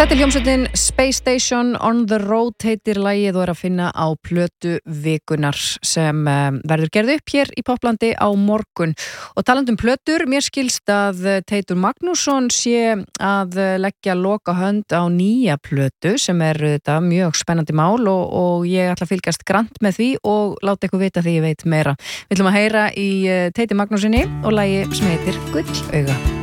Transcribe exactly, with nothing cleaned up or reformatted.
Þetta er hljómsveitin Space Station on the Road heitir lagið og er að finna á plötu vikunar sem um, verður gerð upp hér í Poplandi á morgun. Og talandi um plötur, mér skilst að Teitur Magnússon sé að leggja loka hönd á nýja plötu sem er þetta mjög spennandi mál og, og ég ætla að fylgjast grannt með því og láta ykkur vita því ég veit meira. Við ætlum að heyra í Teiti Magnúsinni og lagi sem heitir Gullauga.